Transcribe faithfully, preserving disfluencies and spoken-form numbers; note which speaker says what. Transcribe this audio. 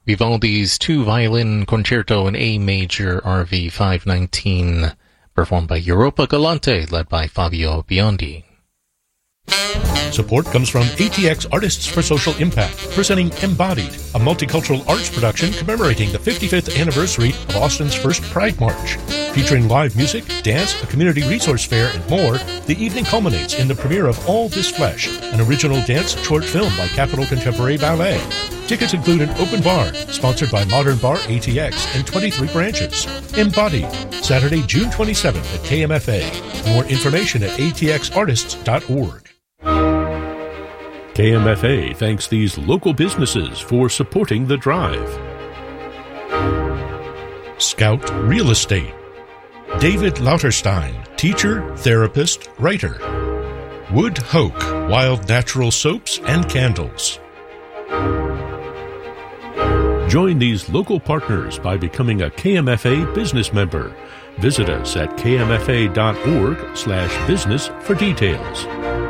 Speaker 1: Vivaldi's two-violin concerto in A major, R V five nineteen, performed by Europa Galante, led by Fabio Biondi.
Speaker 2: Support comes from A T X Artists for Social Impact, presenting Embodied, a multicultural arts production commemorating the fifty-fifth anniversary of Austin's first Pride March. Featuring live music, dance, a community resource fair, and more, the evening culminates in the premiere of All This Flesh, an original dance short film by Capitol Contemporary Ballet. Tickets include an open bar, sponsored by Modern Bar A T X and twenty-three branches. Embodied, Saturday, June twenty-seventh at K M F A. More information at a t x artists dot org. K M F A thanks these local businesses for supporting the drive. Scout Real Estate. David Lauterstein, teacher, therapist, writer. Wood Hoke, wild natural soaps and candles. Join these local partners by becoming a K M F A business member. Visit us at k m f a dot org slash business for details.